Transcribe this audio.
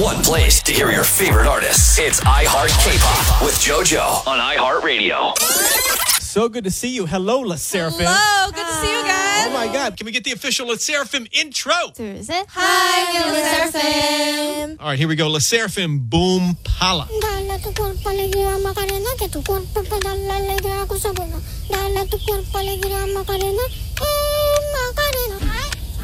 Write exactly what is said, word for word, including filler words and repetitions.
one place to hear your favorite artists. It's iHeart K-Pop with JoJo on iHeartRadio. So good to see you. Hello, La Seraphim. Hello, good to see you guys. Oh my God, can we get the official La Seraphim intro? 둘, 셋. Hi, we're La Seraphim. All right, here we go. La Seraphim, boom, pala. Dale tu cuerpo alegría Macarena, que tu cuerpo para darle alegría a cosa buena. Dale tu cuerpo alegría Macarena, eh.